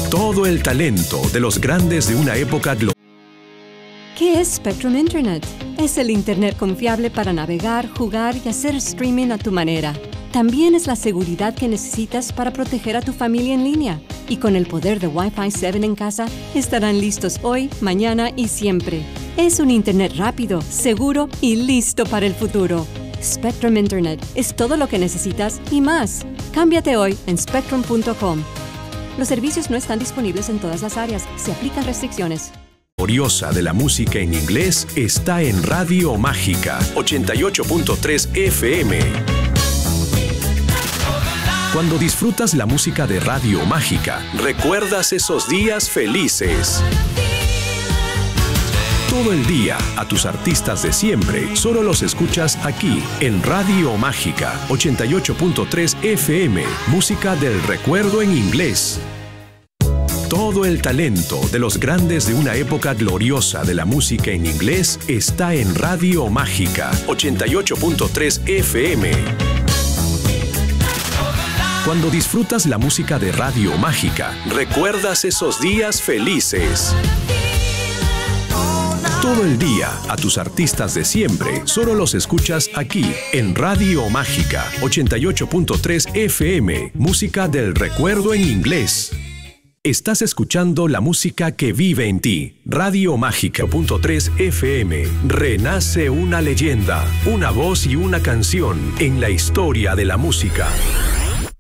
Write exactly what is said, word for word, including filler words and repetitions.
Todo el talento de los grandes de una época global. ¿Qué es Spectrum Internet? Es el Internet confiable para navegar, jugar y hacer streaming a tu manera. También es la seguridad que necesitas para proteger a tu familia en línea. Y con el poder de Wi-Fi siete en casa, estarán listos hoy, mañana y siempre. Es un Internet rápido, seguro y listo para el futuro. Spectrum Internet es todo lo que necesitas y más. Cámbiate hoy en spectrum punto com. Los servicios no están disponibles en todas las áreas. Se aplican restricciones. Gloriosa de la música en inglés está en Radio Mágica ochenta y ocho punto tres F M. Cuando disfrutas la música de Radio Mágica, recuerdas esos días felices. Todo el día, a tus artistas de siempre, solo los escuchas aquí, en Radio Mágica ochenta y ocho punto tres F M, música del recuerdo en inglés. Todo el talento de los grandes de una época gloriosa de la música en inglés está en Radio Mágica ochenta y ocho punto tres F M. Cuando disfrutas la música de Radio Mágica, recuerdas esos días felices. Todo el día, a tus artistas de siempre, solo los escuchas aquí, en Radio Mágica ochenta y ocho punto tres F M, música del recuerdo en inglés. Estás escuchando la música que vive en ti. Radio Mágica punto tres F M. Renace una leyenda, una voz y una canción en la historia de la música.